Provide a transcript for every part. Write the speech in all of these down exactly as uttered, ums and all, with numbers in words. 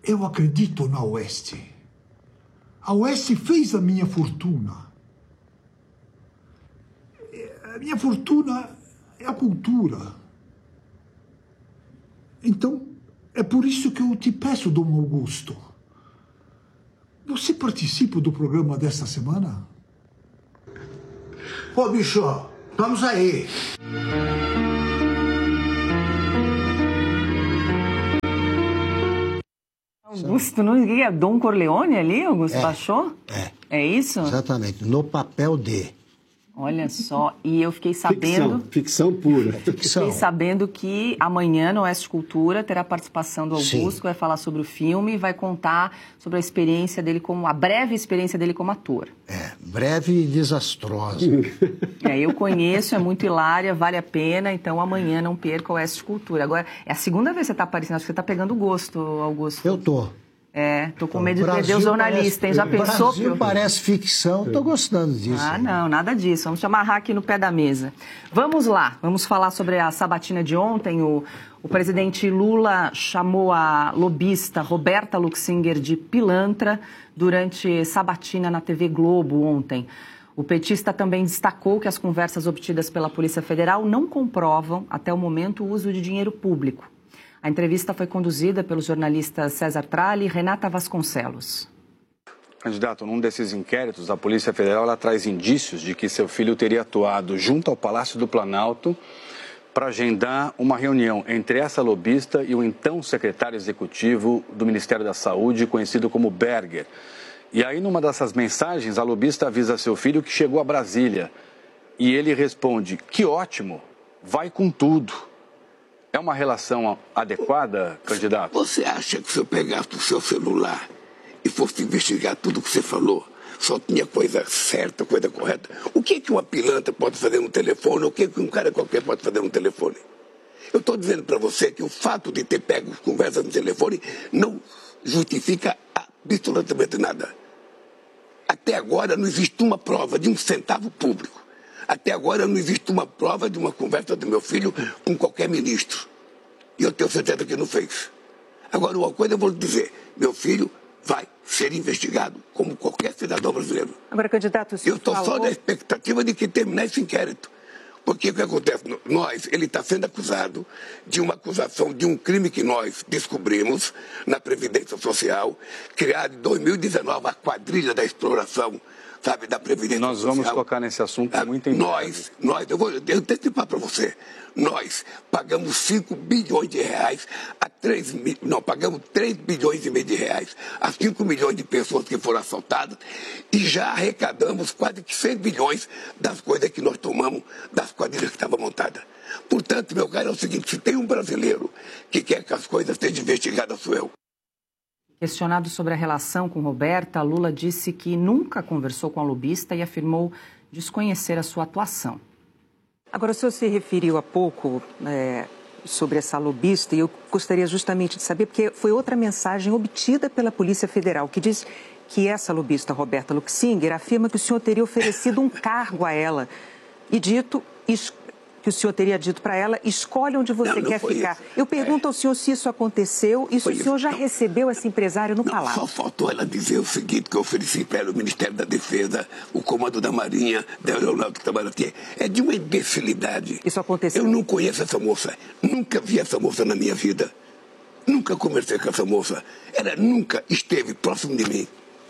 Eu acredito na Oeste. A Oeste fez a minha fortuna. A minha fortuna é a cultura. Então, é por isso que eu te peço, Dom Augusto. Você participa do programa desta semana? Pô, bicho, vamos aí. Augusto, não é Dom Corleone ali, Augusto? É, Baixou? É. É isso? Exatamente, no papel de... Olha só, e eu fiquei sabendo... Ficção, ficção pura. Ficção. Fiquei sabendo que amanhã no Oeste Cultura terá participação do Augusto, Sim. que vai falar sobre o filme e vai contar sobre a experiência dele como... a breve experiência dele como ator. É, breve e desastrosa. É, eu conheço, é muito hilária, vale a pena, então amanhã não perca o Oeste Cultura. Agora, é a segunda vez que você está aparecendo, acho que você está pegando gosto, Augusto. Eu tô. É, tô com medo O de perder Brasil o jornalista, parece, hein? Já o pensou? Brasil Pio? parece ficção, tô gostando disso. Ah, não, nada disso. Vamos te amarrar aqui no pé da mesa. Vamos lá, vamos falar sobre a sabatina de ontem. O, o presidente Lula chamou a lobista Roberta Luxinger de pilantra durante sabatina na T V Globo ontem. O petista também destacou que as conversas obtidas pela Polícia Federal não comprovam, até o momento, o uso de dinheiro público. A entrevista foi conduzida pelos jornalistas César Tralli e Renata Vasconcelos. Candidato, num desses inquéritos, a Polícia Federal ela traz indícios de que seu filho teria atuado junto ao Palácio do Planalto para agendar uma reunião entre essa lobista e o então secretário executivo do Ministério da Saúde, conhecido como Berger. E aí, numa dessas mensagens, a lobista avisa seu filho que chegou a Brasília. E ele responde, que ótimo, vai com tudo. É uma relação adequada, candidato? Você acha que se eu pegasse o seu celular e fosse investigar tudo que você falou, só tinha coisa certa, coisa correta? O que que uma pilantra pode fazer no telefone? O que que um cara qualquer pode fazer no telefone? Eu estou dizendo para você que o fato de ter pego conversa no telefone não justifica absolutamente nada. Até agora não existe uma prova de um centavo público. Até agora não existe uma prova de uma conversa do meu filho com qualquer ministro. E eu tenho certeza que não fez. Agora, uma coisa eu vou lhe dizer. Meu filho vai ser investigado como qualquer cidadão brasileiro. Agora, candidato, o senhor Eu estou falou... só na expectativa de que terminar esse inquérito. Porque o que acontece? Nós, ele está sendo acusado de uma acusação de um crime que nós descobrimos na Previdência Social, criada em dois mil e dezenove, a quadrilha da exploração, sabe, da Previdência Nós Social. vamos tocar nesse assunto Ah, muito em Nós, nós, eu vou eu antecipar para você, nós pagamos cinco bilhões de reais a três mil, não, pagamos três bilhões e meio de reais a cinco milhões de pessoas que foram assaltadas e já arrecadamos quase que cem bilhões das coisas que nós tomamos das quadrilhas que estavam montadas. Portanto, meu caro, é o seguinte, se tem um brasileiro que quer que as coisas sejam investigadas, sou eu. Questionado sobre a relação com Roberta, Lula disse que nunca conversou com a lobista e afirmou desconhecer a sua atuação. Agora, o senhor se referiu há pouco é, sobre essa lobista e eu gostaria justamente de saber, porque foi outra mensagem obtida pela Polícia Federal, que diz que essa lobista, Roberta Luxinger, afirma que o senhor teria oferecido um cargo a ela e dito... que o senhor teria dito para ela, escolhe onde você não, não quer ficar. Isso. Eu pergunto é. ao senhor se isso aconteceu e se o senhor isso. já não. recebeu esse empresário no não, palácio. Só faltou ela dizer o seguinte, que eu ofereci para ela o Ministério da Defesa, o Comando da Marinha, da Aeronáutica Itamaraty. É de uma imbecilidade. Isso aconteceu? Eu não conheço essa moça, nunca vi essa moça na minha vida. Nunca conversei com essa moça. Ela nunca esteve próximo de mim.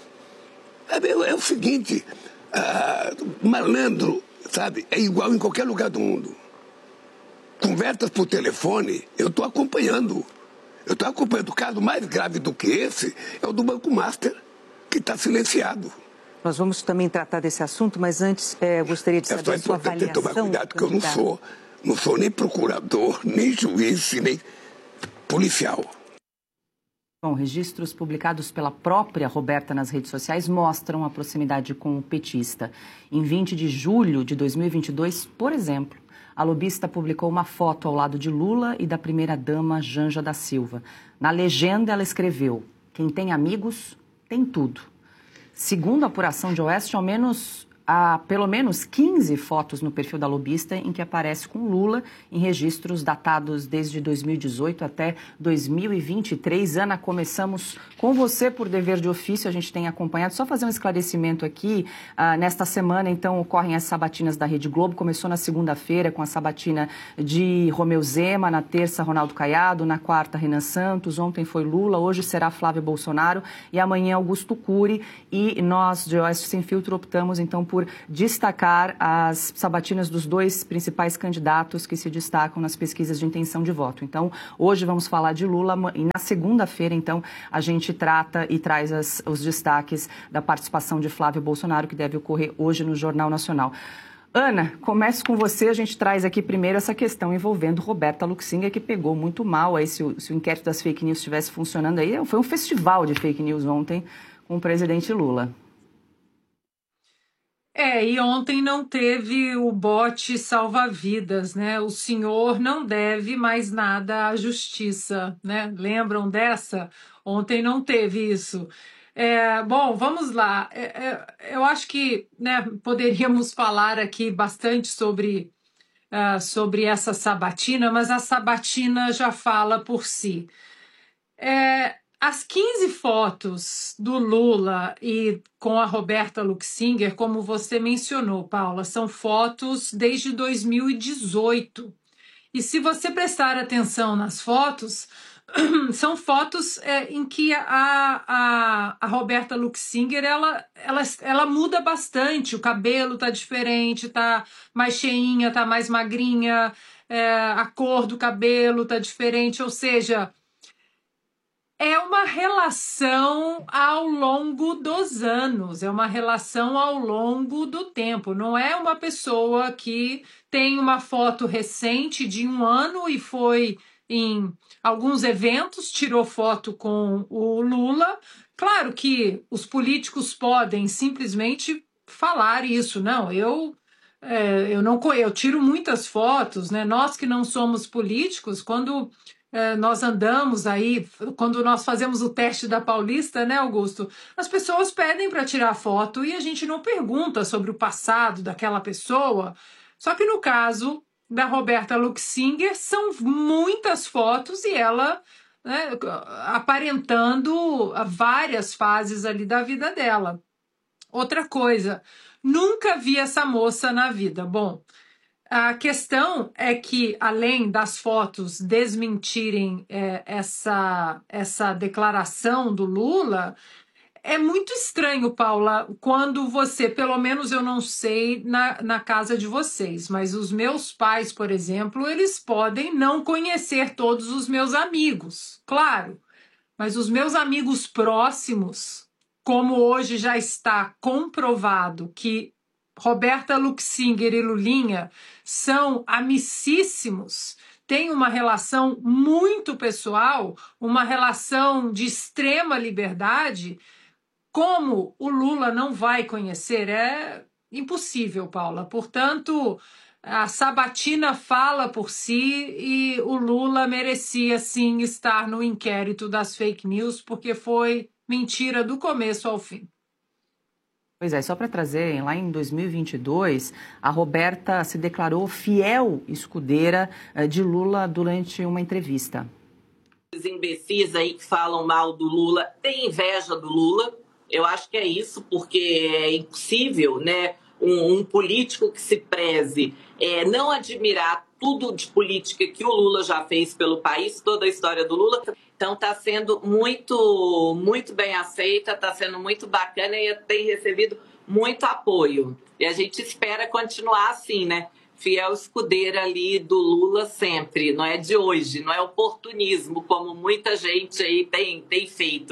É, é o seguinte, ah, malandro, sabe, é igual em qualquer lugar do mundo. Conversas por telefone, eu estou acompanhando. Eu estou acompanhando. O caso mais grave do que esse é o do Banco Master, que está silenciado. Nós vamos também tratar desse assunto, mas antes é, eu gostaria de saber é a sua avaliação. Tomar cuidado, que eu não sou, não sou nem procurador, nem juiz, nem policial. Bom, registros publicados pela própria Roberta nas redes sociais mostram a proximidade com o petista. Em vinte de julho de dois mil e vinte e dois, por exemplo, a lobista publicou uma foto ao lado de Lula e da primeira-dama Janja da Silva. Na legenda, ela escreveu: quem tem amigos, tem tudo. Segundo a apuração de Oeste, ao menos há pelo menos quinze fotos no perfil da lobista em que aparece com Lula em registros datados desde dois mil e dezoito até dois mil e vinte e três. Ana, começamos com você por dever de ofício, a gente tem acompanhado. Só fazer um esclarecimento aqui, uh, nesta semana, então, ocorrem as sabatinas da Rede Globo. Começou na segunda-feira com a sabatina de Romeu Zema, na terça, Ronaldo Caiado, na quarta, Renan Santos, ontem foi Lula, hoje será Flávio Bolsonaro e amanhã Augusto Cury. E nós, de Oeste Sem Filtro, optamos, então, por por destacar as sabatinas dos dois principais candidatos que se destacam nas pesquisas de intenção de voto. Então, hoje vamos falar de Lula e na segunda-feira, então, a gente trata e traz as, os destaques da participação de Flávio Bolsonaro, que deve ocorrer hoje no Jornal Nacional. Ana, começo com você. A gente traz aqui primeiro essa questão envolvendo Roberta Luxinger, que pegou muito mal aí se o, se o inquérito das fake news estivesse funcionando aí. Foi um festival de fake news ontem com o presidente Lula. É, e ontem não teve o bote salva-vidas, né? O senhor não deve mais nada à justiça, né? Lembram dessa? Ontem não teve isso. É, bom, vamos lá. É, é, eu acho que, né, poderíamos falar aqui bastante sobre, uh, sobre essa sabatina, mas a sabatina já fala por si. É, As quinze fotos do Lula e com a Roberta Luxinger, como você mencionou, Paula, são fotos desde dois mil e dezoito. E se você prestar atenção nas fotos, são fotos é, em que a, a, a Roberta Luxinger ela, ela, ela muda bastante. O cabelo está diferente, está mais cheinha, está mais magrinha, é, a cor do cabelo está diferente, ou seja... É uma relação ao longo dos anos, é uma relação ao longo do tempo. Não é uma pessoa que tem uma foto recente de um ano e foi em alguns eventos, tirou foto com o Lula. Claro que os políticos podem simplesmente falar isso. Não, eu, é, eu não eu tiro muitas fotos, né? Nós que não somos políticos, quando... É, nós andamos aí, quando nós fazemos o teste da Paulista, né, Augusto? As pessoas pedem para tirar foto e a gente não pergunta sobre o passado daquela pessoa. Só que no caso da Roberta Luxinger, são muitas fotos e ela, né, aparentando várias fases ali da vida dela. Outra coisa, nunca vi essa moça na vida. Bom, a questão é que, além das fotos desmentirem é, essa, essa declaração do Lula, é muito estranho, Paula, quando você, pelo menos eu não sei na, na casa de vocês, mas os meus pais, por exemplo, eles podem não conhecer todos os meus amigos, claro, mas os meus amigos próximos, como hoje já está comprovado que Roberta Luxinger e Lulinha são amicíssimos, têm uma relação muito pessoal, uma relação de extrema liberdade, como o Lula não vai conhecer? É impossível, Paula. Portanto, a sabatina fala por si e o Lula merecia, sim, estar no inquérito das fake news, porque foi mentira do começo ao fim. Pois é, só para trazer, lá em dois mil e vinte e dois, a Roberta se declarou fiel escudeira de Lula durante uma entrevista. Os imbecis aí que falam mal do Lula têm inveja do Lula. Eu acho que é isso, porque é impossível, né, um, um político que se preze é, não admirar tudo de política que o Lula já fez pelo país, toda a história do Lula. Então está sendo muito, muito bem aceita, está sendo muito bacana e tem recebido muito apoio. E a gente espera continuar assim, né? Fiel escudeira ali do Lula sempre, não é de hoje, não é oportunismo, como muita gente aí tem, tem feito.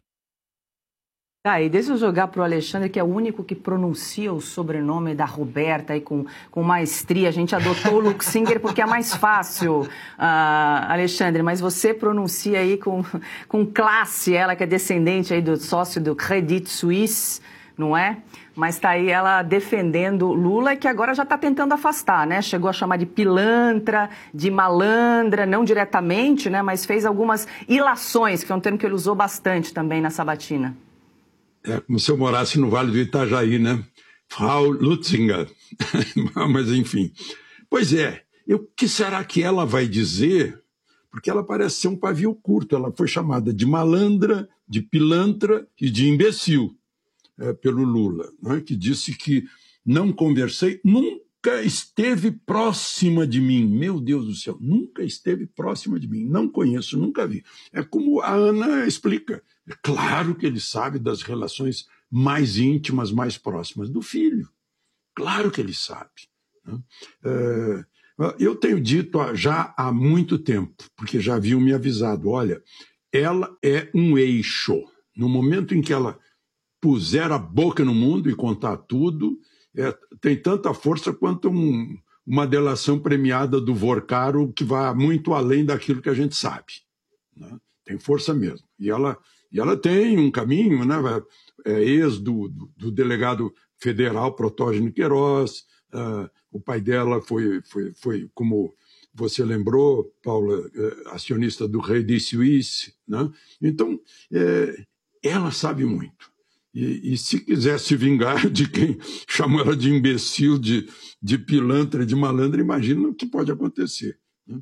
Tá, e deixa eu jogar para o Alexandre, que é o único que pronuncia o sobrenome da Roberta aí com, com maestria. A gente adotou o Luxinger porque é mais fácil, uh, Alexandre, mas você pronuncia aí com, com classe, ela que é descendente aí do sócio do Credit Suisse, não é? Mas está aí ela defendendo Lula e que agora já está tentando afastar, né? Chegou a chamar de pilantra, de malandra, não diretamente, né? Mas fez algumas ilações, que é um termo que ele usou bastante também na sabatina. É como se eu morasse no Vale do Itajaí, né? Frau Lutzinger. Mas, enfim. Pois é, o que será que ela vai dizer? Porque ela parece ser um pavio curto. Ela foi chamada de malandra, de pilantra e de imbecil é, pelo Lula, né, que disse que não conversei, nunca esteve próxima de mim. Meu Deus do céu, nunca esteve próxima de mim. Não conheço, nunca vi. É como a Ana explica. É claro que ele sabe das relações mais íntimas, mais próximas do filho. Claro que ele sabe. Né? É, eu tenho dito já há muito tempo, porque já haviam me avisado, olha, ela é um eixo. No momento em que ela puser a boca no mundo e contar tudo, é, tem tanta força quanto um, uma delação premiada do Vorcaro que vai muito além daquilo que a gente sabe. Né? Tem força mesmo. E ela, e ela tem um caminho, né? É, ex do, do, do delegado federal Protógeno Queiroz, uh, o pai dela foi, foi, foi, como você lembrou, Paula, uh, acionista do Credit Suisse. Né? Então, é, ela sabe muito. E, e se quiser se vingar de quem chamou ela de imbecil, de, de pilantra, de malandra, imagina o que pode acontecer. Né?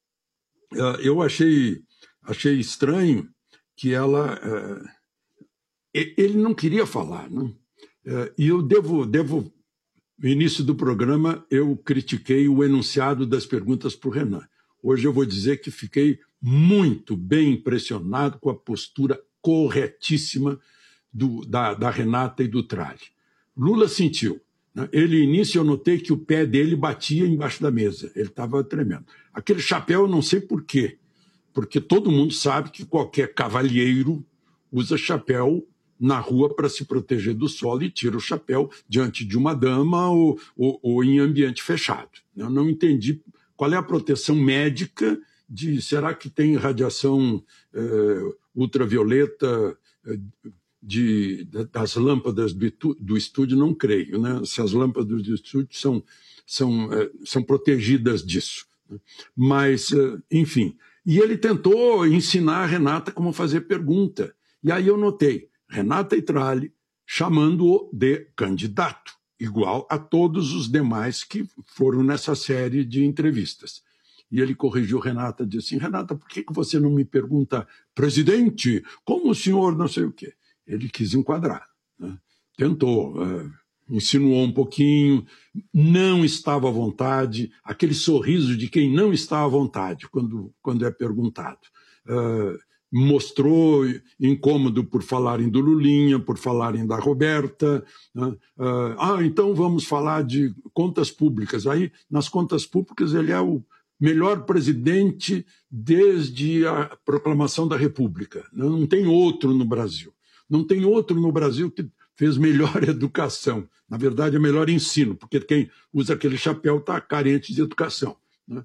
Uh, eu achei, achei estranho que ela... Uh, ele não queria falar, né? Uh, e eu devo... devo no início do programa, eu critiquei o enunciado das perguntas para o Renan. Hoje eu vou dizer que fiquei muito bem impressionado com a postura corretíssima do, da, da Renata e do Tralli. Lula sentiu. Né? Ele, início, eu notei que o pé dele batia embaixo da mesa. Ele estava tremendo. Aquele chapéu, eu não sei por quê. Porque todo mundo sabe que qualquer cavalheiro usa chapéu na rua para se proteger do sol e tira o chapéu diante de uma dama ou, ou, ou em ambiente fechado. Eu não entendi qual é a proteção médica de... Será que tem radiação eh, ultravioleta eh, de, das lâmpadas do, do estúdio? Não creio. Né? Se as lâmpadas do estúdio são, são, eh, são protegidas disso. Né? Mas, eh, enfim. E ele tentou ensinar a Renata como fazer pergunta. E aí eu notei Renata e Tralli chamando-o de candidato, igual a todos os demais que foram nessa série de entrevistas. E ele corrigiu Renata, disse assim, Renata, por que você não me pergunta, presidente, como o senhor não sei o quê? Ele quis enquadrar, né? Tentou, uh, insinuou um pouquinho, não estava à vontade, aquele sorriso de quem não está à vontade quando, quando é perguntado. Uh, mostrou incômodo por falarem do Lulinha, por falarem da Roberta. Né? Ah, então vamos falar de contas públicas. Aí, nas contas públicas, ele é o melhor presidente desde a proclamação da República. Não tem outro no Brasil. Não tem outro no Brasil que fez melhor educação. Na verdade, é melhor ensino, porque quem usa aquele chapéu está carente de educação. Né?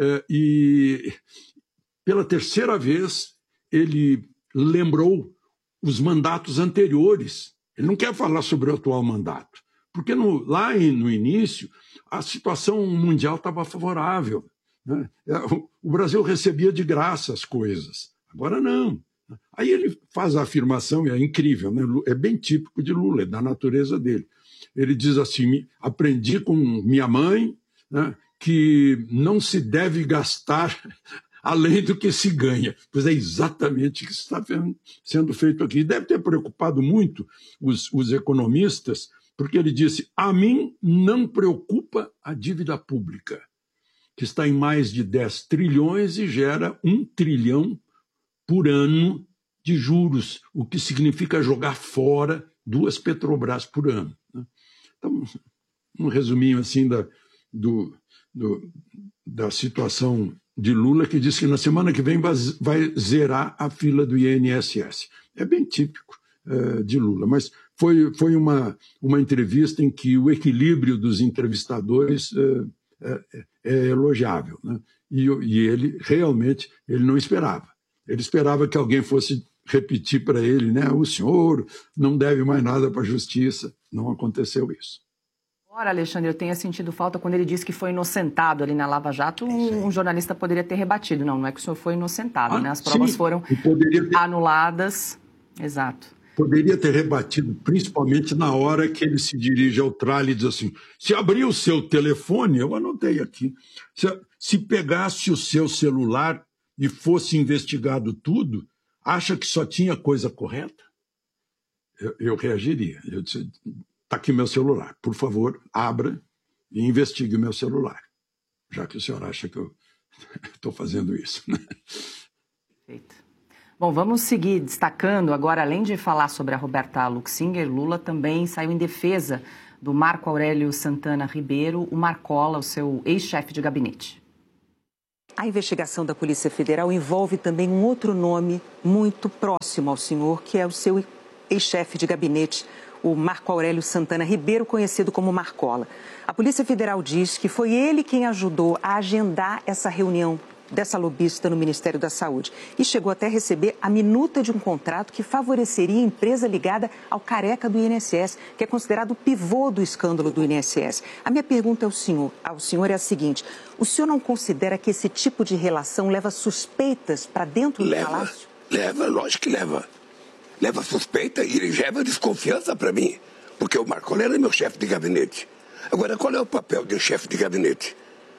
E, pela terceira vez, ele lembrou os mandatos anteriores. Ele não quer falar sobre o atual mandato, porque no, lá no início a situação mundial estava favorável. Né? O Brasil recebia de graça as coisas, agora não. Aí ele faz a afirmação, e é incrível, né? É bem típico de Lula, é da natureza dele. Ele diz assim, aprendi com minha mãe, né, que não se deve gastar além do que se ganha. Pois é exatamente o que está sendo feito aqui. Deve ter preocupado muito os, os economistas, porque ele disse, a mim não preocupa a dívida pública, que está em mais de dez trilhões e gera um trilhão por ano de juros, o que significa jogar fora duas Petrobras por ano. Então, um resuminho assim da, do, do, da situação de Lula, que disse que na semana que vem vai, vai zerar a fila do I N S S. É bem típico uh, de Lula, mas foi, foi uma, uma entrevista em que o equilíbrio dos entrevistadores uh, é, é elogiável. Né? E, e ele realmente ele não esperava. Ele esperava que alguém fosse repetir para ele, né? O senhor não deve mais nada para a justiça. Não aconteceu isso. Ora, Alexandre, eu tenho sentido falta quando ele disse que foi inocentado ali na Lava Jato, um, um jornalista poderia ter rebatido. Não, não é que o senhor foi inocentado, ah, né? As provas sim, foram ter... anuladas. Exato. poderia ter rebatido, principalmente na hora que ele se dirige ao tralha e diz assim, se abrir o seu telefone, eu anotei aqui, se, se pegasse o seu celular e fosse investigado tudo, acha que só tinha coisa correta? Eu, eu reagiria. Eu disse, está aqui meu celular, por favor, abra e investigue o meu celular, já que o senhor acha que eu estou fazendo isso. Perfeito. Bom, vamos seguir destacando agora, além de falar sobre a Roberta Luxinger, Lula também saiu em defesa do Marco Aurélio Santana Ribeiro, o Marcola, o seu ex-chefe de gabinete. A investigação da Polícia Federal envolve também um outro nome muito próximo ao senhor, que é o seu ex-chefe de gabinete, o Marco Aurélio Santana Ribeiro, conhecido como Marcola. A Polícia Federal diz que foi ele quem ajudou a agendar essa reunião dessa lobista no Ministério da Saúde e chegou até a receber a minuta de um contrato que favoreceria a empresa ligada ao careca do I N S S, que é considerado o pivô do escândalo do I N S S. A minha pergunta ao senhor, ao senhor é a seguinte, o senhor não considera que esse tipo de relação leva suspeitas para dentro do leva, palácio? Leva, lógico que leva. Leva suspeita e ele leva desconfiança para mim, porque o Marcola era meu chefe de gabinete. Agora, qual é o papel de um chefe de gabinete?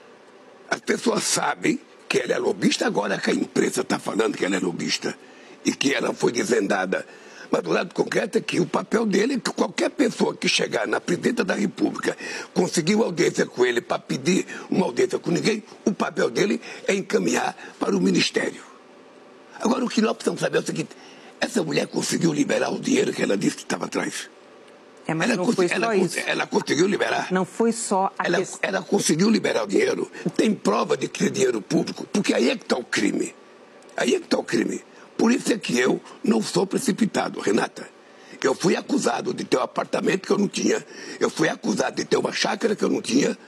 As pessoas sabem que ela é lobista, agora que a imprensa está falando que ela é lobista e que ela foi desvendada. Mas do lado concreto é que o papel dele é que qualquer pessoa que chegar na presidenta da República, conseguiu audiência com ele para pedir uma audiência com ninguém, o papel dele é encaminhar para o Ministério. Agora, o que nós precisamos saber é o seguinte, essa mulher conseguiu liberar o dinheiro que ela disse que estava atrás. É, mas ela, não foi ela, só ela, isso. Ela conseguiu liberar. Não foi só a ela, questão. ela conseguiu liberar o dinheiro. Tem prova de que é dinheiro público, porque aí é que está o crime. Aí é que está o crime. Por isso é que eu não sou precipitado, Renata. Eu fui acusado de ter um apartamento que eu não tinha. Eu fui acusado de ter uma chácara que eu não tinha.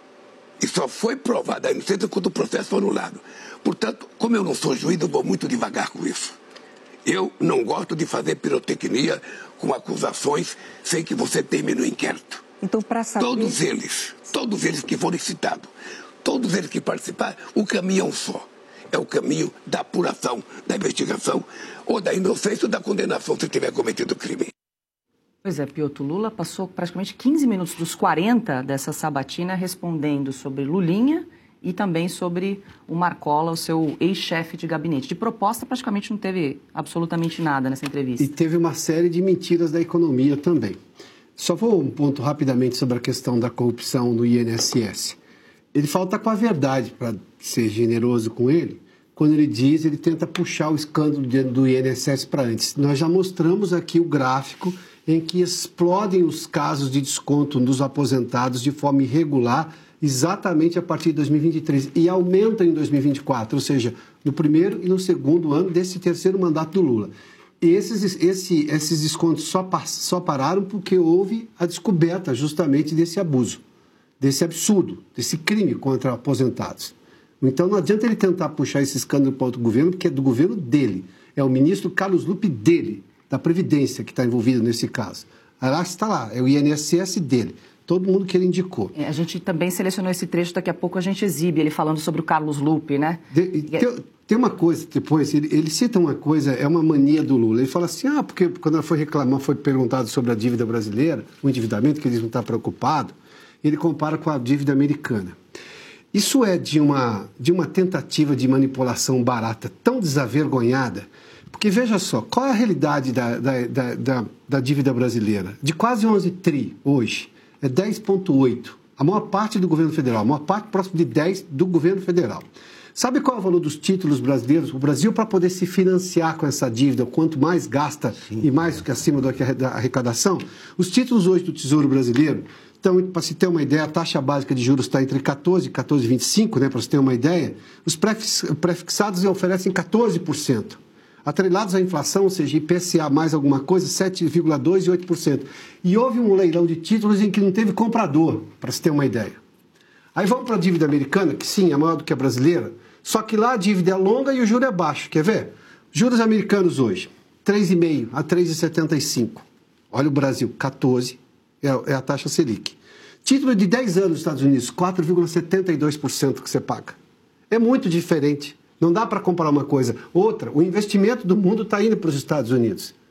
E só foi provada a inocência quando o processo foi anulado. Portanto, como eu não sou juiz, eu vou muito devagar com isso. Eu não gosto de fazer pirotecnia com acusações sem que você termine o inquérito. Então, para saber... Todos eles, todos eles que foram citados, todos eles que participaram, o caminho é um só. É o caminho da apuração, da investigação, ou da inocência ou da condenação se tiver cometido crime. Pois é, Piotr, Lula passou praticamente quinze minutos dos quarenta dessa sabatina respondendo sobre Lulinha e também sobre o Marcola, o seu ex-chefe de gabinete. De proposta, praticamente não teve absolutamente nada nessa entrevista. E teve uma série de mentiras da economia também. Só vou um ponto rapidamente sobre a questão da corrupção no I N S S. Ele falta com a verdade, para ser generoso com ele, quando ele diz, ele tenta puxar o escândalo do I N S S para antes. Nós já mostramos aqui o gráfico em que explodem os casos de desconto dos aposentados de forma irregular, exatamente a partir de dois mil e vinte e três, e aumenta em dois mil e vinte e quatro, ou seja, no primeiro e no segundo ano desse terceiro mandato do Lula. E esses, esse, esses descontos só, só pararam porque houve a descoberta justamente desse abuso, desse absurdo, desse crime contra aposentados. Então não adianta ele tentar puxar esse escândalo para outro governo, porque é do governo dele, é o ministro Carlos Lupe dele, da Previdência, que está envolvido nesse caso. Lá está lá, é o I N S S dele. Todo mundo que ele indicou. A gente também selecionou esse trecho, daqui a pouco a gente exibe ele falando sobre o Carlos Lupe, né? De, tem, tem uma coisa, depois, ele, ele cita uma coisa, é uma mania do Lula. Ele fala assim, ah, porque quando ela foi reclamar, foi perguntado sobre a dívida brasileira, o endividamento, que ele não está preocupado, ele compara com a dívida americana. Isso é de uma, de uma tentativa de manipulação barata tão desavergonhada, porque veja só, qual é a realidade da, da, da, da, da dívida brasileira? De quase onze tri hoje. É dez vírgula oito. A maior parte do governo federal, a maior parte próximo de dez do governo federal. Sabe qual é o valor dos títulos brasileiros? O Brasil, para poder se financiar com essa dívida, quanto mais gasta Sim, e mais é. que acima da arrecadação, os títulos hoje do Tesouro Brasileiro, então, para se ter uma ideia, a taxa básica de juros está entre quatorze e quatorze vírgula vinte e cinco, né, para se ter uma ideia, os prefixados oferecem quatorze por cento. Atrelados à inflação, ou seja, I P C A mais alguma coisa, sete vírgula dois por cento e oito por cento. E houve um leilão de títulos em que não teve comprador, para se ter uma ideia. Aí vamos para a dívida americana, que sim, é maior do que a brasileira, só que lá a dívida é longa e o juro é baixo. Quer ver? Juros americanos hoje, três vírgula cinco por cento a três vírgula setenta e cinco por cento. Olha o Brasil, quatorze por cento é a taxa Selic. Título de dez anos nos Estados Unidos, quatro vírgula setenta e dois por cento que você paga. É muito diferente. Não dá para comparar uma coisa. Outra, o investimento do mundo está indo para os Estados Unidos.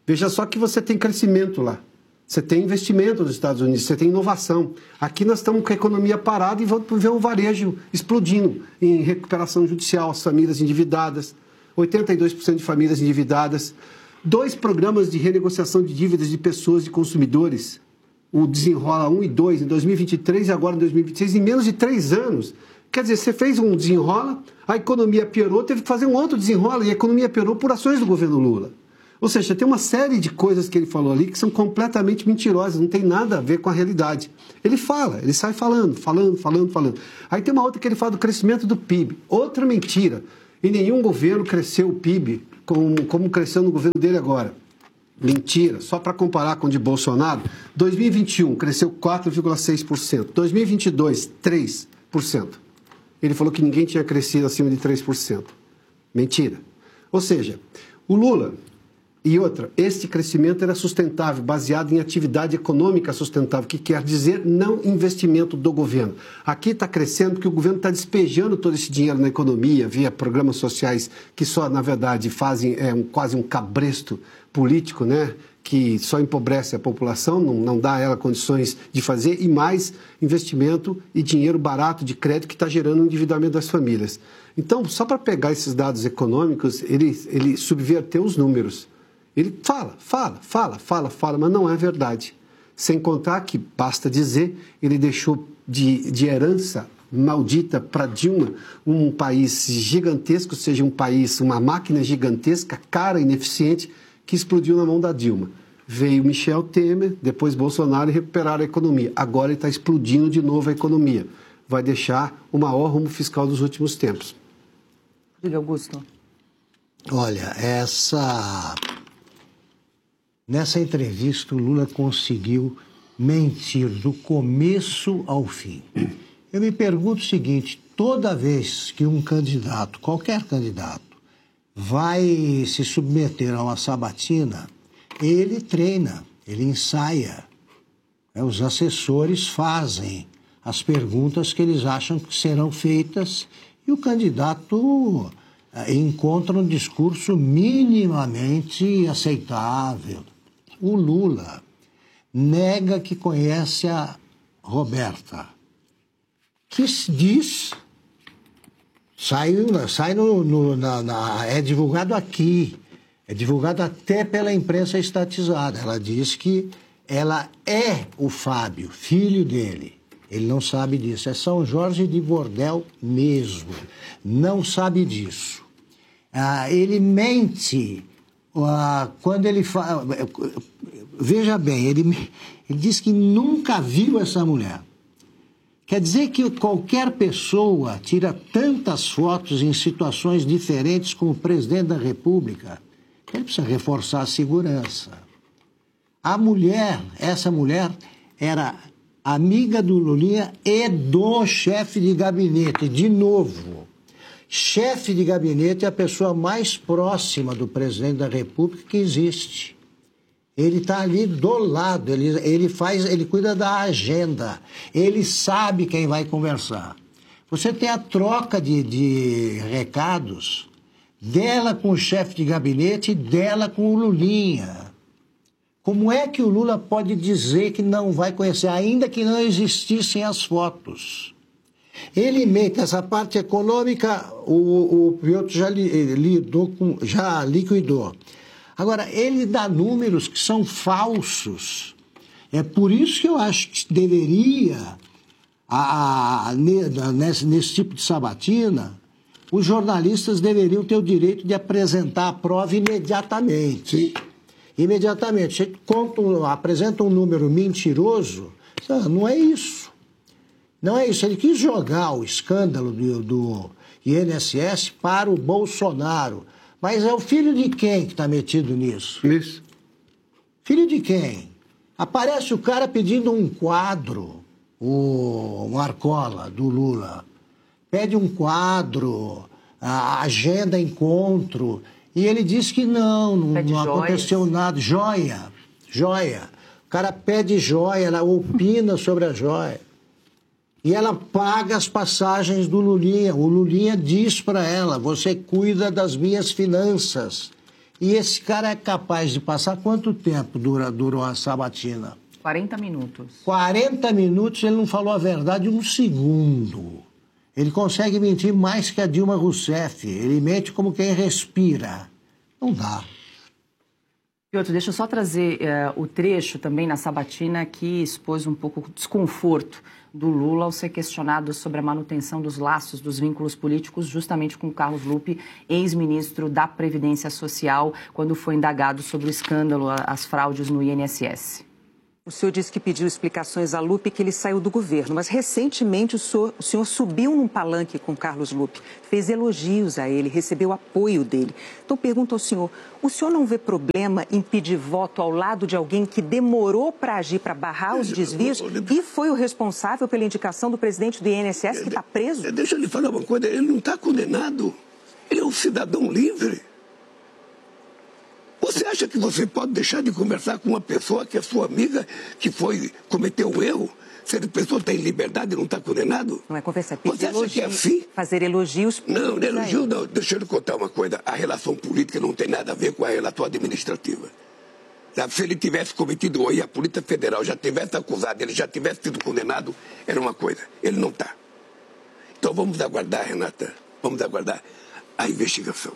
Veja só que você tem crescimento lá. Você tem investimento nos Estados Unidos, você tem inovação. Aqui nós estamos com a economia parada e vamos ver o varejo explodindo em recuperação judicial, as famílias endividadas, oitenta e dois por cento de famílias endividadas, dois programas de renegociação de dívidas de pessoas e consumidores, o Desenrola um e dois, em dois mil e vinte e três e agora em dois mil e vinte e seis, em menos de três anos. Quer dizer, você fez um Desenrola, a economia piorou, teve que fazer um outro Desenrola e a economia piorou por ações do governo Lula. Ou seja, tem uma série de coisas que ele falou ali que são completamente mentirosas, não tem nada a ver com a realidade. Ele fala, ele sai falando, falando, falando, falando. Aí tem uma outra que ele fala do crescimento do P I B. Outra mentira. Em nenhum governo cresceu o P I B como, como cresceu no governo dele agora. Mentira. Só para comparar com o de Bolsonaro, dois mil e vinte e um cresceu quatro vírgula seis por cento. dois mil e vinte e dois, três por cento. Ele falou que ninguém tinha crescido acima de três por cento. Mentira. Ou seja, o Lula... E outra, este crescimento era sustentável, baseado em atividade econômica sustentável, que quer dizer não investimento do governo. Aqui está crescendo porque o governo está despejando todo esse dinheiro na economia, via programas sociais que só, na verdade, fazem é, um, quase um cabresto político, né? Que só empobrece a população, não, não dá a ela condições de fazer, e mais investimento e dinheiro barato de crédito que está gerando o endividamento das famílias. Então, só para pegar esses dados econômicos, ele, ele subverteu os números. Ele fala, fala, fala, fala, fala, mas não é verdade. Sem contar que, basta dizer, ele deixou de, de herança maldita para Dilma um país gigantesco, ou seja, um país, uma máquina gigantesca, cara, ineficiente, que explodiu na mão da Dilma. Veio Michel Temer, depois Bolsonaro e recuperaram a economia. Agora ele está explodindo de novo a economia. Vai deixar o maior rumo fiscal dos últimos tempos. Diga, Augusto. Olha, essa... Nessa entrevista, o Lula conseguiu mentir do começo ao fim. Eu me pergunto o seguinte, toda vez que um candidato, qualquer candidato, vai se submeter a uma sabatina, ele treina, ele ensaia. Os assessores fazem as perguntas que eles acham que serão feitas e o candidato encontra um discurso minimamente aceitável. O Lula nega que conhece a Roberta, que diz, sai, sai no, no, na, na, é divulgado aqui, é divulgado até pela imprensa estatizada. Ela diz que ela é o Fábio, filho dele. Ele não sabe disso, é São Jorge de Bordel mesmo, não sabe disso. Ah, ele mente... Uh, quando ele fala... Veja bem, ele, ele diz que nunca viu essa mulher. Quer dizer que qualquer pessoa tira tantas fotos em situações diferentes com o presidente da República, ele precisa reforçar a segurança. A mulher, essa mulher, era amiga do Lulinha e do chefe de gabinete, de novo. Chefe de gabinete é a pessoa mais próxima do presidente da República que existe. Ele está ali do lado, ele, ele faz, ele cuida da agenda, ele sabe quem vai conversar. Você tem a troca de, de recados dela com o chefe de gabinete e dela com o Lulinha. Como é que o Lula pode dizer que não vai conhecer, ainda que não existissem as fotos? Ele mente, essa parte econômica, o, o Piotr já, li, lidou com, já liquidou. Agora, ele dá números que são falsos. É por isso que eu acho que deveria, a, a, nesse, nesse tipo de sabatina, os jornalistas deveriam ter o direito de apresentar a prova imediatamente. Sim. Imediatamente. Você conta, apresenta um número mentiroso, não é isso. Não é isso, ele quis jogar o escândalo do, do I N S S para o Bolsonaro. Mas é o filho de quem que está metido nisso? Isso. Filho de quem? Aparece o cara pedindo um quadro, o Marcola, do Lula. Pede um quadro, a agenda encontro, e ele diz que não, não, não aconteceu nada. Joia, joia. O cara pede joia, ela opina sobre a joia. E ela paga as passagens do Lulinha. O Lulinha diz para ela, você cuida das minhas finanças. E esse cara é capaz de passar quanto tempo dura, durou a sabatina? quarenta minutos. quarenta minutos, ele não falou a verdade um segundo. Ele consegue mentir mais que a Dilma Rousseff. Ele mente como quem respira. Não dá. Piotr, deixa eu só trazer uh, o trecho também na sabatina que expôs um pouco o desconforto do Lula ao ser questionado sobre a manutenção dos laços, dos vínculos políticos, justamente com Carlos Lupe, ex-ministro da Previdência Social, quando foi indagado sobre o escândalo, as fraudes no I N S S. O senhor disse que pediu explicações a Lupe, que ele saiu do governo, mas recentemente o senhor, o senhor subiu num palanque com Carlos Lupe, fez elogios a ele, recebeu apoio dele. Então pergunto ao senhor, o senhor não vê problema em pedir voto ao lado de alguém que demorou para agir, para barrar os desvios e foi o responsável pela indicação do presidente do I N S S que está preso? Deixa eu lhe falar uma coisa, ele não está condenado, ele é um cidadão livre. Você acha que você pode deixar de conversar com uma pessoa que é sua amiga, que foi, cometeu um erro? Se a pessoa tem liberdade e não está condenado? Não é conversar, pedir você acha elogios, que é assim? Fazer elogios. Não, não é elogio não. Deixa eu lhe contar uma coisa. A relação política não tem nada a ver com a relação administrativa. Se ele tivesse cometido um erro e a Polícia Federal já tivesse acusado, ele já tivesse sido condenado, era uma coisa. Ele não está. Então vamos aguardar, Renata, vamos aguardar a investigação.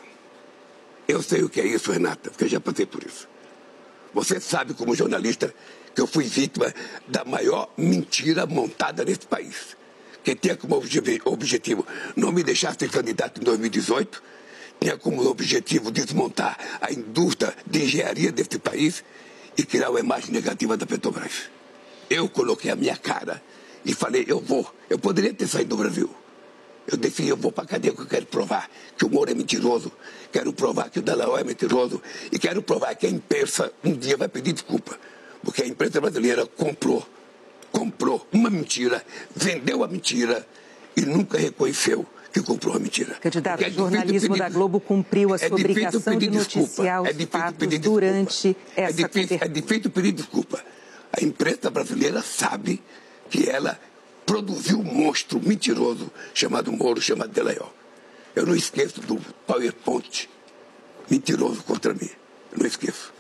Eu sei o que é isso, Renata, porque eu já passei por isso. Você sabe, como jornalista, que eu fui vítima da maior mentira montada nesse país. Que tinha como objetivo não me deixar ser candidato em dois mil e dezoito, tinha como objetivo desmontar a indústria de engenharia desse país e criar uma imagem negativa da Petrobras. Eu coloquei a minha cara e falei, eu vou. Eu poderia ter saído do Brasil. Eu decidi, eu vou para a cadeia porque eu quero provar que o Moro é mentiroso, quero provar que o Dallagnol é mentiroso e quero provar que a imprensa um dia vai pedir desculpa. Porque a imprensa brasileira comprou, comprou uma mentira, vendeu a mentira e nunca reconheceu que comprou a mentira. Candidato, o jornalismo pedir, da Globo cumpriu a sua é obrigação de noticiar os é fatos durante essa é difícil, cobertura. É difícil pedir desculpa. A imprensa brasileira sabe que ela produziu um monstro mentiroso chamado Moro, chamado Dallagnol. Eu não esqueço do PowerPoint mentiroso contra mim. Eu não esqueço.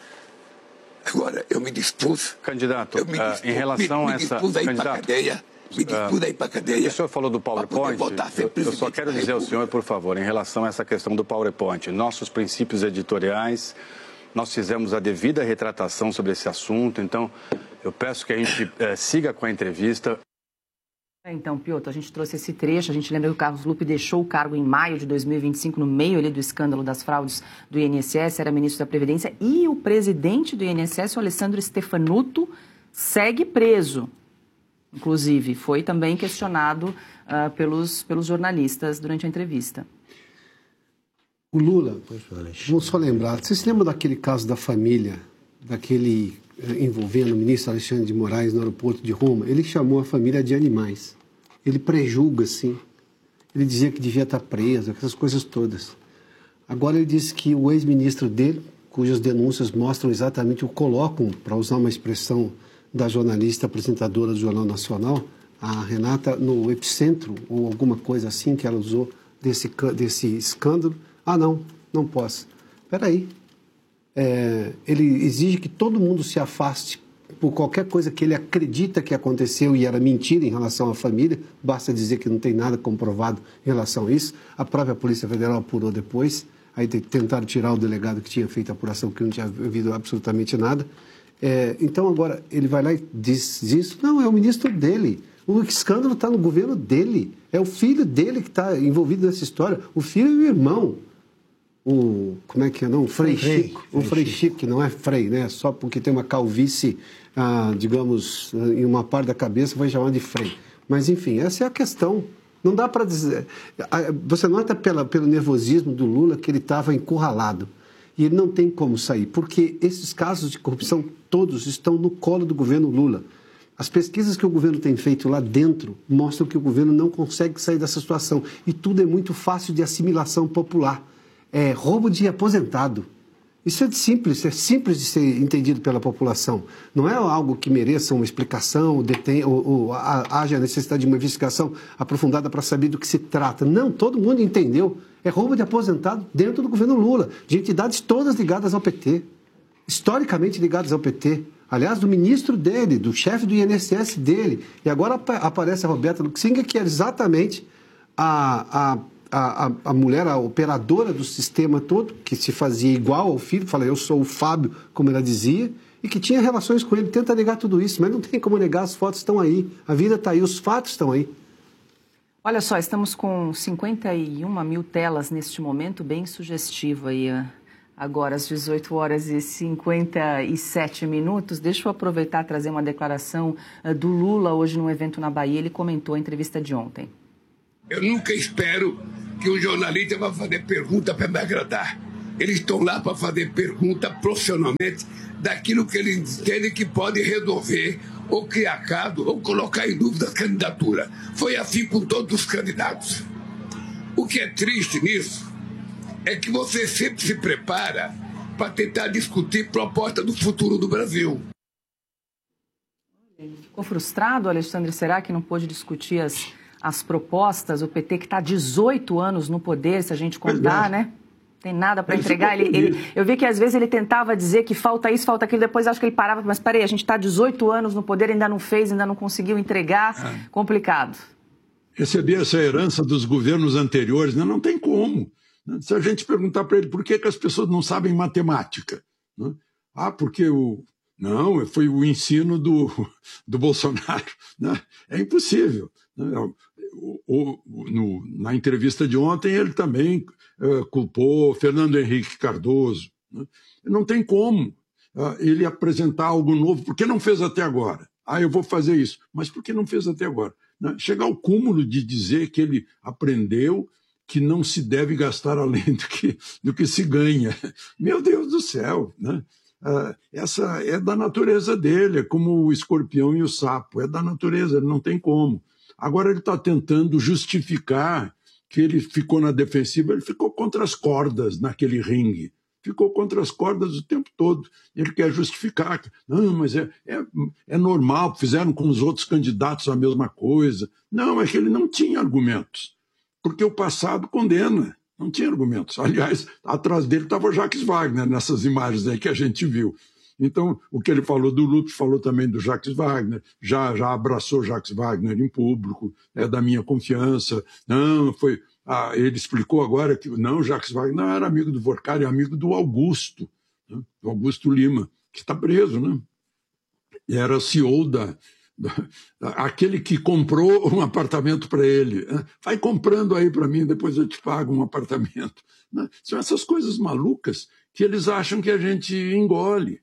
Agora, eu me dispus... Candidato, eu me dispus, uh, em relação me, a essa... Me dispus a ir candidato, para a cadeia, me dispus a ir para a cadeia... O senhor falou do PowerPoint, eu, eu só quero dizer ao senhor, por favor, em relação a essa questão do PowerPoint, nossos princípios editoriais, nós fizemos a devida retratação sobre esse assunto, então eu peço que a gente uh, siga com a entrevista... Então, Piotr, a gente trouxe esse trecho, a gente lembra que o Carlos Lupe deixou o cargo em maio de dois mil e vinte e cinco, no meio ali do escândalo das fraudes do I N S S, era ministro da Previdência, e o presidente do I N S S, o Alessandro Stefanuto, segue preso. Inclusive, foi também questionado uh, pelos, pelos jornalistas durante a entrevista. O Lula, vamos só lembrar, você se lembra daquele caso da família, daquele... envolvendo o ministro Alexandre de Moraes no aeroporto de Roma? Ele chamou a família de animais. Ele prejulga, assim. Ele dizia que devia estar preso, essas coisas todas. Agora ele disse que o ex-ministro dele, cujas denúncias mostram exatamente o colocam, para usar uma expressão da jornalista apresentadora do Jornal Nacional, a Renata, no epicentro, ou alguma coisa assim que ela usou desse, desse escândalo. Ah, não, não posso. Espera aí. É, ele exige que todo mundo se afaste por qualquer coisa que ele acredita que aconteceu e era mentira em relação à família, basta dizer que não tem nada comprovado em relação a isso. A própria Polícia Federal apurou depois, aí tentaram tirar o delegado que tinha feito a apuração, que não tinha havido absolutamente nada. É, então agora ele vai lá e diz isso, não, é o ministro dele, o escândalo está no governo dele, é o filho dele que está envolvido nessa história, o filho e o irmão. O, como é que é, não? O Frei, Frei Chico. O Frei Chico, Chico, que não é Frei, né? Só porque tem uma calvície, ah, digamos, em uma parte da cabeça, vai chamar de Frei. Mas, enfim, essa é a questão. Não dá para dizer... Você nota pela, pelo nervosismo do Lula que ele estava encurralado. E ele não tem como sair, porque esses casos de corrupção todos estão no colo do governo Lula. As pesquisas que o governo tem feito lá dentro mostram que o governo não consegue sair dessa situação. E tudo é muito fácil de assimilação popular. É roubo de aposentado. Isso é simples, é simples de ser entendido pela população. Não é algo que mereça uma explicação, detém, ou, ou haja necessidade de uma investigação aprofundada para saber do que se trata. Não, todo mundo entendeu. É roubo de aposentado dentro do governo Lula, de entidades todas ligadas ao P T, historicamente ligadas ao P T. Aliás, do ministro dele, do chefe do I N S S dele. E agora aparece a Roberta Luxinger, que é exatamente a, a, a, a mulher, a operadora do sistema todo, que se fazia igual ao filho, fala, eu sou o Fábio, como ela dizia, e que tinha relações com ele. Tenta negar tudo isso, mas não tem como negar, as fotos estão aí, a vida está aí, os fatos estão aí. Olha só, estamos com cinquenta e uma mil telas neste momento, bem sugestivo aí. Agora, às dezoito horas e cinquenta e sete minutos, deixa eu aproveitar e trazer uma declaração do Lula hoje num evento na Bahia. Ele comentou a entrevista de ontem. Eu nunca espero que um jornalista vá fazer pergunta para me agradar. Eles estão lá para fazer pergunta profissionalmente daquilo que eles entendem que pode resolver ou criar caso ou colocar em dúvida a candidatura. Foi assim com todos os candidatos. O que é triste nisso é que você sempre se prepara para tentar discutir proposta do futuro do Brasil. Ficou frustrado, Alexandre? Será que não pôde discutir as, as propostas? O P T que está há dezoito anos no poder, se a gente contar, né? Tem nada para entregar. Ele, ele, eu vi que às vezes ele tentava dizer que falta isso, falta aquilo, depois acho que ele parava, mas peraí, a gente está há dezoito anos no poder, ainda não fez, ainda não conseguiu entregar. Ah. Complicado. Receber essa herança dos governos anteriores, né? Não tem como. Se a gente perguntar para ele por que, que as pessoas não sabem matemática, né? Ah, porque o... Não, foi o ensino do, do Bolsonaro, né? É impossível. Né? O, o, no, na entrevista de ontem, ele também uh, culpou Fernando Henrique Cardoso. Né? Não tem como uh, ele apresentar algo novo, porque não fez até agora. Ah, eu vou fazer isso. Mas por que não fez até agora? Né? Chegar ao cúmulo de dizer que ele aprendeu que não se deve gastar além do que, do que se ganha. Meu Deus do céu, né? Uh, essa é da natureza dele, é como o escorpião e o sapo, é da natureza, ele não tem como. Agora ele está tentando justificar que ele ficou na defensiva, ele ficou contra as cordas naquele ringue, ficou contra as cordas o tempo todo. Ele quer justificar, não, mas é, é, é normal, fizeram com os outros candidatos a mesma coisa. Não, é que ele não tinha argumentos, porque o passado condena. Não tinha argumentos. Aliás, atrás dele estava o Jacques Wagner, nessas imagens aí que a gente viu. Então, o que ele falou do Lula, falou também do Jacques Wagner, já, já abraçou Jacques Wagner em público, é da minha confiança. Não, foi... Ah, ele explicou agora que não, Jacques Wagner não era amigo do Vorkari, é amigo do Augusto, né? Do Augusto Lima, que está preso, né? E era C E O da... aquele que comprou um apartamento para ele, vai comprando aí para mim, depois eu te pago um apartamento. São essas coisas malucas que eles acham que a gente engole.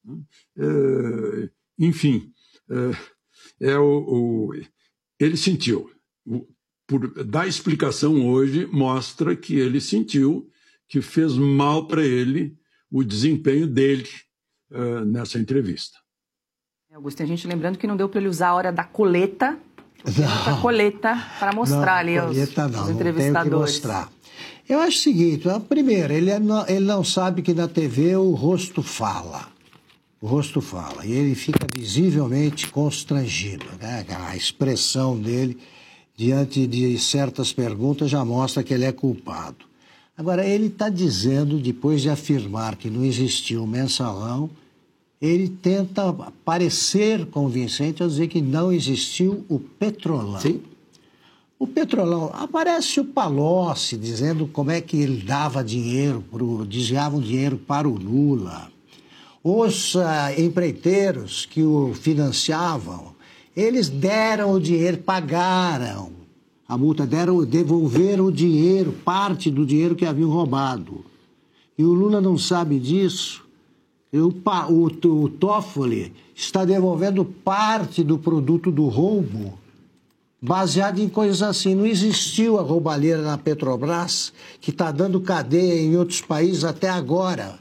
É, enfim, é, é o, o, ele sentiu. Por dar explicação hoje, mostra que ele sentiu que fez mal para ele o desempenho dele uh, nessa entrevista. Augusto, a gente lembrando que não deu para ele usar a hora da coleta, a coleta para mostrar não, ali coleta, os, não, os entrevistadores. Não tenho que mostrar. Eu acho o seguinte, primeiro, ele não, ele não sabe que na T V o rosto fala. O rosto fala. E ele fica visivelmente constrangido, né? A expressão dele diante de certas perguntas já mostra que ele é culpado. Agora, ele está dizendo, depois de afirmar que não existiu mensalão, ele tenta parecer convincente ao dizer que não existiu o Petrolão. Sim. O Petrolão, aparece o Palocci dizendo como é que ele dava dinheiro, pro, desviava o dinheiro para o Lula. Os uh, empreiteiros que o financiavam, eles deram o dinheiro, pagaram a multa, deram, devolveram o dinheiro, parte do dinheiro que haviam roubado. E o Lula não sabe disso. O, o, o Toffoli está devolvendo parte do produto do roubo, baseado em coisas assim. Não existiu a roubalheira na Petrobras, que está dando cadeia em outros países até agora.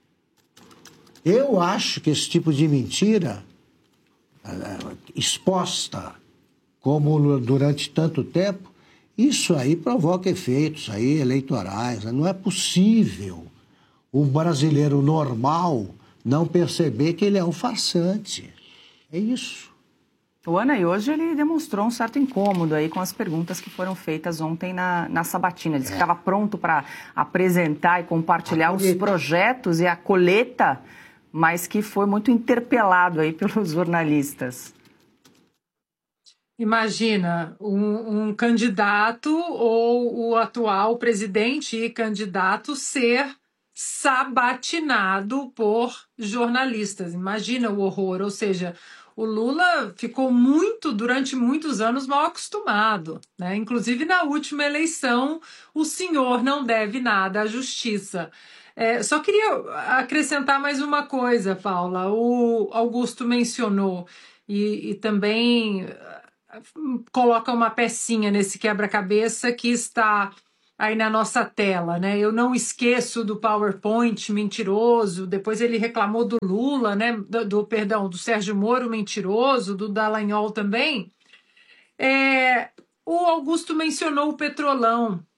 Eu acho que esse tipo de mentira, exposta como durante tanto tempo, isso aí provoca efeitos aí eleitorais. Não é possível o brasileiro normal não perceber que ele é um farsante. É isso. O Ana, e hoje ele demonstrou um certo incômodo aí com as perguntas que foram feitas ontem na, na sabatina. Disse que estava pronto para apresentar e compartilhar os projetos e a colheita, mas que foi muito interpelado aí pelos jornalistas. Imagina um, um candidato ou o atual presidente e candidato ser sabatinado por jornalistas. Imagina o horror, ou seja, o Lula ficou muito, durante muitos anos, mal acostumado, né? Inclusive, na última eleição, o senhor não deve nada à justiça. É, só queria acrescentar mais uma coisa, Paula. O Augusto mencionou e, e também coloca uma pecinha nesse quebra-cabeça que está aí na nossa tela, né? Eu não esqueço do PowerPoint mentiroso, depois ele reclamou do Lula, né? Do, do perdão, do Sérgio Moro mentiroso, do Dallagnol também. É, o Augusto mencionou o Petrolão,